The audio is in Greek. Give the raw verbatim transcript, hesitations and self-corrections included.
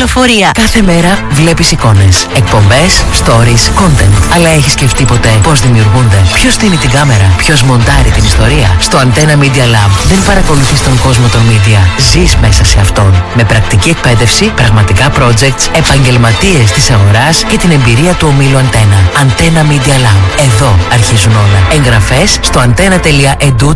κυκλοφορία. Κάθε μέρα βλέπεις εικόνες, εκπομπές, stories, content. Αλλά έχεις σκεφτεί ποτέ πώς δημιουργούνται? Ποιος στείνει την κάμερα? Ποιος μοντάρει την ιστορία? Στο Antenna Media Lab δεν παρακολουθείς τον κόσμο των media. Ζεις μέσα σε αυτόν. Με πρακτική εκπαίδευση, πραγματικά projects, επαγγελματίες της αγοράς και την εμπειρία του ομίλου Antenna. Antenna Media Lab. Εδώ αρχίζουν όλα. Εγγραφές στο antenna τελεία edu.